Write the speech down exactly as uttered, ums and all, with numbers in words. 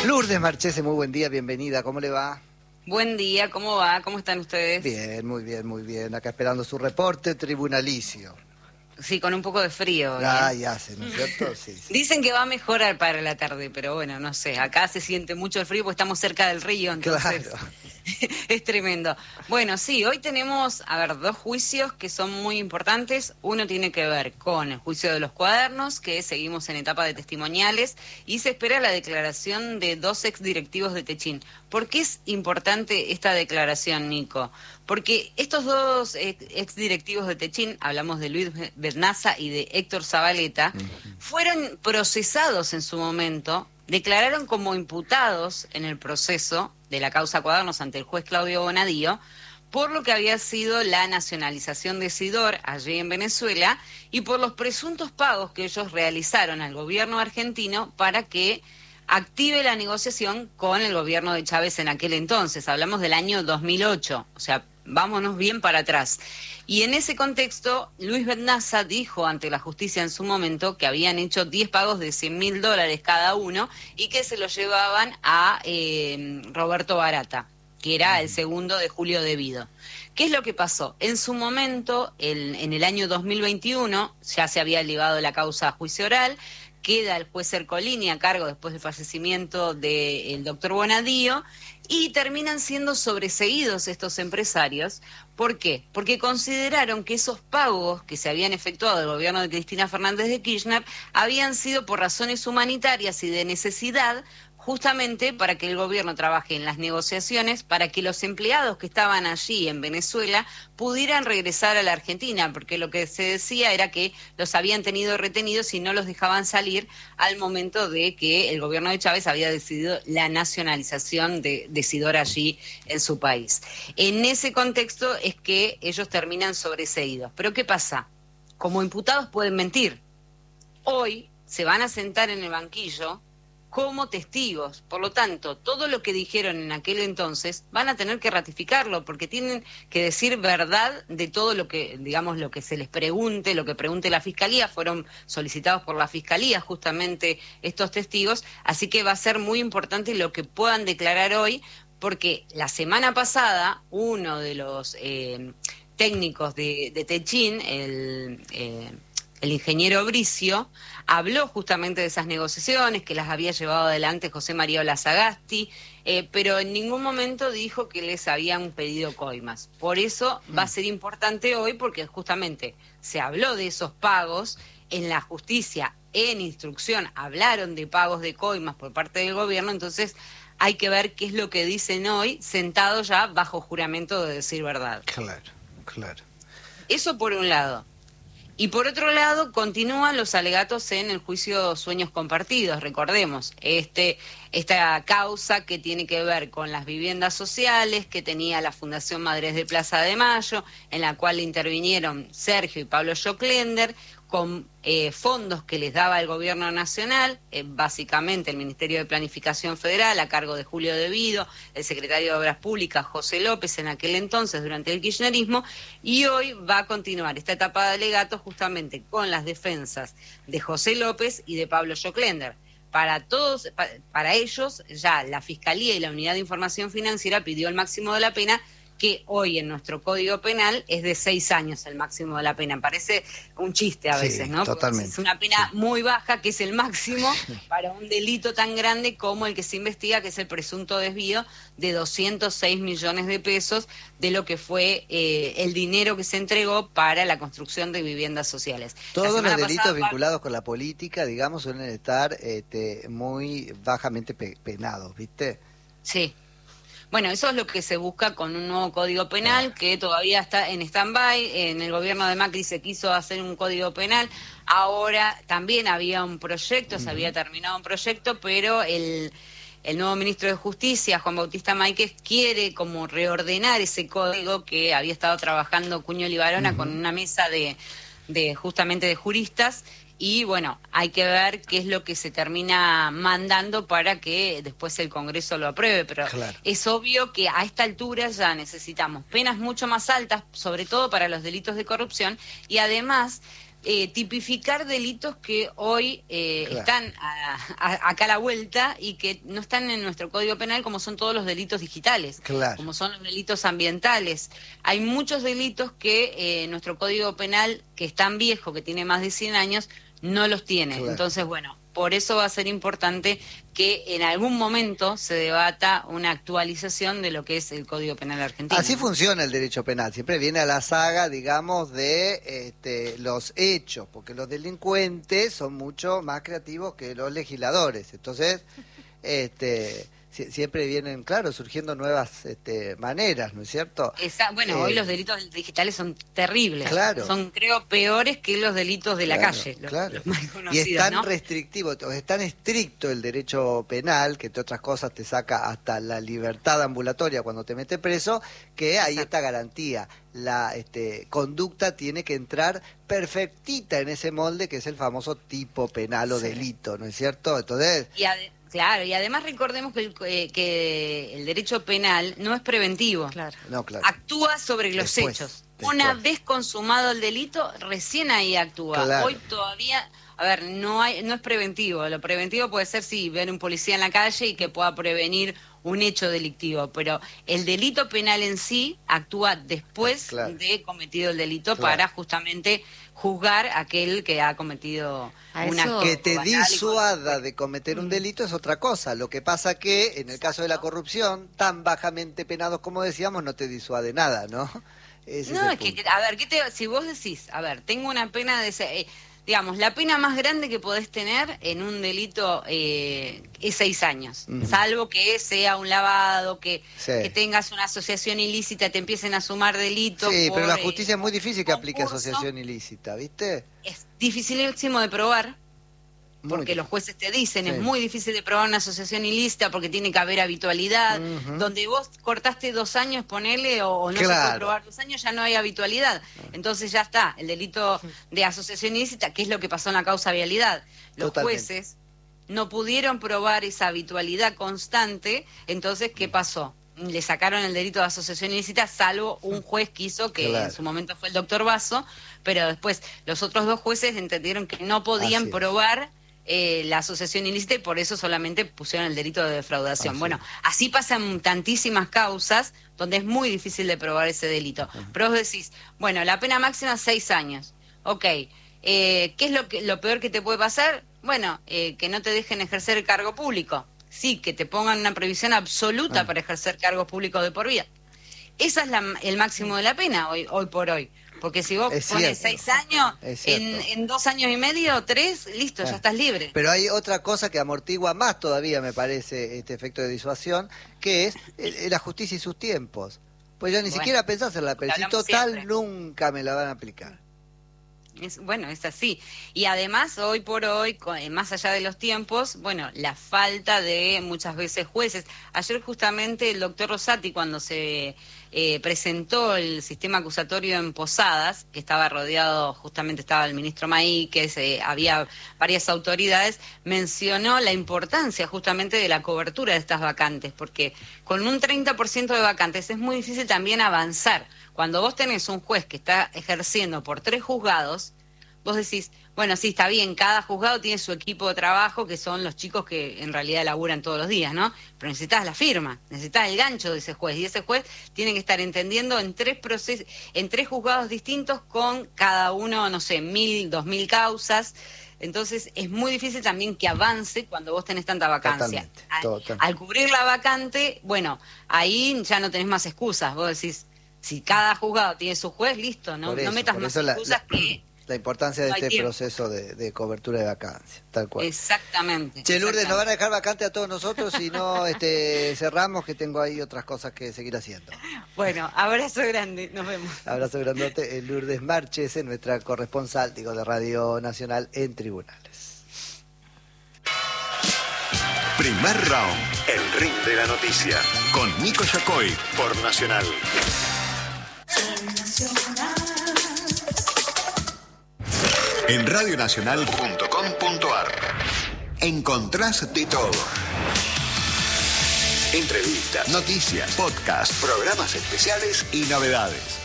Lourdes Marchese, muy buen día, bienvenida, ¿cómo le va? Buen día, ¿cómo va? ¿Cómo están ustedes? Bien, muy bien, muy bien. Acá esperando su reporte tribunalicio. Sí, con un poco de frío. Ah, ¿eh? ya hace, ¿no es cierto? Sí, sí. Dicen que va a mejorar para la tarde, pero bueno, no sé. Acá se siente mucho el frío porque estamos cerca del río, entonces Claro. es tremendo. Bueno, sí, hoy tenemos, a ver, dos juicios que son muy importantes. Uno tiene que ver con el juicio de los cuadernos, que seguimos en etapa de testimoniales, y se espera la declaración de dos exdirectivos de Techín. ¿Por qué es importante esta declaración, Nico? Porque estos dos exdirectivos de Techín, hablamos de Luis Vernaza y de Héctor Zabaleta, uh-huh. fueron procesados en su momento, declararon como imputados en el proceso de la causa Cuadernos ante el juez Claudio Bonadío, por lo que había sido la nacionalización de Sidor allí en Venezuela y por los presuntos pagos que ellos realizaron al gobierno argentino para que active la negociación con el gobierno de Chávez en aquel entonces. Hablamos del año dos mil ocho, o sea, vámonos bien para atrás. Y en ese contexto, Luis Vernaza dijo ante la justicia en su momento que habían hecho diez pagos de cien mil dólares cada uno y que se los llevaban a eh, Roberto Barata, que era el segundo de Julio Devido. ¿Qué es lo que pasó? En su momento, el, en el año dos mil veintiuno, ya se había elevado la causa a juicio oral, queda el juez Ercolini a cargo después del fallecimiento del doctor Bonadío y terminan siendo sobreseídos estos empresarios. ¿Por qué? Porque consideraron que esos pagos que se habían efectuado del gobierno de Cristina Fernández de Kirchner habían sido por razones humanitarias y de necesidad, justamente para que el gobierno trabaje en las negociaciones, para que los empleados que estaban allí en Venezuela pudieran regresar a la Argentina, porque lo que se decía era que los habían tenido retenidos y no los dejaban salir al momento de que el gobierno de Chávez había decidido la nacionalización de, de Sidor allí en su país. En ese contexto es que ellos terminan sobreseídos. Pero ¿qué pasa? Como imputados pueden mentir. Hoy se van a sentar en el banquillo como testigos. Por lo tanto, todo lo que dijeron en aquel entonces van a tener que ratificarlo porque tienen que decir verdad de todo lo que, digamos, lo que se les pregunte, lo que pregunte la Fiscalía. Fueron solicitados por la Fiscalía justamente estos testigos, así que va a ser muy importante lo que puedan declarar hoy, porque la semana pasada uno de los eh, técnicos de, de Techín, el... Eh, El ingeniero Bricio, habló justamente de esas negociaciones, que las había llevado adelante José María Olazagasti, eh, pero en ningún momento dijo que les habían pedido coimas. Por eso va a ser importante hoy, porque justamente se habló de esos pagos, en la justicia, en instrucción, hablaron de pagos de coimas por parte del gobierno, entonces hay que ver qué es lo que dicen hoy, sentados ya bajo juramento de decir verdad. Claro, claro. Eso por un lado. Y por otro lado, continúan los alegatos en el juicio Sueños Compartidos. Recordemos, este, esta causa que tiene que ver con las viviendas sociales que tenía la Fundación Madres de Plaza de Mayo, en la cual intervinieron Sergio y Pablo Joclender, con eh, fondos que les daba el gobierno nacional, eh, básicamente el Ministerio de Planificación Federal, a cargo de Julio Devido, el secretario de Obras Públicas, José López, en aquel entonces, durante el kirchnerismo, y hoy va a continuar esta etapa de alegatos justamente con las defensas de José López y de Pablo Joclender. Para todos, pa, para ellos, ya la Fiscalía y la Unidad de Información Financiera pidió el máximo de la pena, que hoy en nuestro Código Penal es de seis años el máximo de la pena. Parece un chiste a veces, sí, ¿no? Totalmente. Es una pena sí. muy baja, que es el máximo para un delito tan grande como el que se investiga, que es el presunto desvío de doscientos seis millones de pesos de lo que fue eh, el dinero que se entregó para la construcción de viviendas sociales. Todos los delitos pasada, vinculados con la política, digamos, suelen estar este, muy bajamente pe penados, ¿viste? Sí. Bueno, eso es lo que se busca con un nuevo Código Penal que todavía está en stand-by. En el gobierno de Macri se quiso hacer un Código Penal. Ahora también había un proyecto, se había terminado un proyecto, pero el, el nuevo ministro de Justicia, Juan Bautista Máiquez, quiere como reordenar ese código que había estado trabajando Cuño Libarona uh-huh. con una mesa de, de justamente de juristas. Y bueno, hay que ver qué es lo que se termina mandando para que después el Congreso lo apruebe, pero claro. Es obvio que a esta altura ya necesitamos penas mucho más altas, sobre todo para los delitos de corrupción, y además eh, tipificar delitos que hoy eh, Claro. están a, a- acá a la vuelta y que no están en nuestro Código Penal, como son todos los delitos digitales, Claro. como son los delitos ambientales. Hay muchos delitos que eh, nuestro Código Penal, que es tan viejo, que tiene más de cien años, no los tiene. Claro. Entonces, bueno, por eso va a ser importante que en algún momento se debata una actualización de lo que es el Código Penal argentino. Así funciona el derecho penal, siempre viene a la saga, digamos, de este, los hechos, porque los delincuentes son mucho más creativos que los legisladores, entonces este, si- siempre vienen, claro, surgiendo nuevas este, maneras, ¿no es cierto? Esa- bueno, Eh, hoy los delitos digitales son terribles. Claro. Son, creo, peores que los delitos de la Claro, calle, los, claro. los más Y conocidos, es tan ¿no? restrictivo, o es tan estricto el derecho penal, que entre otras cosas te saca hasta la libertad ambulatoria cuando te mete preso, que hay esta garantía. La este, conducta tiene que entrar perfectita en ese molde que es el famoso tipo penal o Sí. delito, ¿no es cierto? Entonces, Y ade- claro, y además recordemos que el, eh, que el derecho penal no es preventivo. Claro. no, claro. Actúa sobre los Después, hechos. después. Una vez consumado el delito, recién ahí actúa. Claro. Hoy todavía, a ver, no hay, no es preventivo. Lo preventivo puede ser sí ver un policía en la calle y que pueda prevenir un hecho delictivo, pero el delito penal en sí actúa después Claro. de cometido el delito Claro. para justamente juzgar a aquel que ha cometido A un eso- acto Que te vandálico. disuada de cometer Mm. un delito es otra cosa. Lo que pasa que en el caso de la corrupción, tan bajamente penados como decíamos, no te disuade nada, ¿no? Ese No, el es que, punto. que- a ver, ¿qué te, si vos decís, a ver, tengo una pena de, se- eh, digamos, la pena más grande que podés tener en un delito eh, es seis años, Ujú. salvo que sea un lavado, que, Sí. que tengas una asociación ilícita, te empiecen a sumar delitos. Sí, por, pero la eh, justicia es muy difícil que aplique concurso. asociación ilícita, ¿viste? Es dificilísimo de probar. Muy Porque difícil. los jueces te dicen, Sí. es muy difícil de probar una asociación ilícita porque tiene que haber habitualidad. Ujú. Donde vos cortaste dos años, ponele, o, o no se Claro. puede probar dos años, ya no hay habitualidad. Entonces ya está, el delito de asociación ilícita, que es lo que pasó en la causa vialidad. Los Totalmente. jueces no pudieron probar esa habitualidad constante, entonces, ¿qué pasó? Le sacaron el delito de asociación ilícita, salvo un juez que hizo, que Claro. en su momento fue el doctor Basso, pero después los otros dos jueces entendieron que no podían Así es. probar eh, la asociación ilícita y por eso solamente pusieron el delito de defraudación. Así Bueno, es. así pasan tantísimas causas donde es muy difícil de probar ese delito. Pero vos decís, bueno, la pena máxima seis años. Ok, eh, ¿qué es lo, que, lo peor que te puede pasar? Bueno, eh, que no te dejen ejercer el cargo público. Sí, que te pongan una previsión absoluta Ah. para ejercer cargos públicos de por vida. Esa es la, el máximo de la pena hoy, hoy por hoy. Porque si vos Es pones cierto. seis años, Es en, cierto. en dos años y medio, tres, listo, Ah. ya estás libre. Pero hay otra cosa que amortigua más todavía, me parece, este efecto de disuasión, que es eh, la justicia y sus tiempos. Pues ya ni Bueno, siquiera pensás en la pero si hablamos total siempre. nunca me la van a aplicar. Es, bueno, es así. Y además, hoy por hoy, co- eh, más allá de los tiempos, bueno, la falta de muchas veces jueces. Ayer justamente el doctor Rosati, cuando se eh, presentó el sistema acusatorio en Posadas, que estaba rodeado, justamente estaba el ministro Maíquez, eh, había varias autoridades, mencionó la importancia justamente de la cobertura de estas vacantes, porque con un treinta por ciento de vacantes es muy difícil también avanzar. Cuando vos tenés un juez que está ejerciendo por tres juzgados, vos decís, bueno, sí, está bien, cada juzgado tiene su equipo de trabajo, que son los chicos que en realidad laburan todos los días, ¿no? Pero necesitas la firma, necesitas el gancho de ese juez, y ese juez tiene que estar entendiendo en tres procesos, en tres juzgados distintos con cada uno, no sé, mil, dos mil causas. Entonces es muy difícil también que avance cuando vos tenés tanta vacancia. Totalmente, Al- totalmente. Al cubrir la vacante, bueno, ahí ya no tenés más excusas. Vos decís, si cada juzgado tiene su juez, listo, no, Por no eso, metas por más eso la- excusas la- que... La importancia de No hay este tiempo. proceso de, de cobertura de vacancia, tal cual. Exactamente. Che, Lourdes, exactamente. nos van a dejar vacante a todos nosotros si no este, cerramos, que tengo ahí otras cosas que seguir haciendo. Bueno, abrazo grande, nos vemos. Abrazo grandote. eh, Lourdes Marchese, nuestra corresponsal, digo, de Radio Nacional en Tribunales. Primer round, el ring de la noticia, con Nico Yacoy por Nacional. En radionacional punto com punto ar encontrás de todo. Entrevistas, noticias, podcasts, programas especiales y novedades.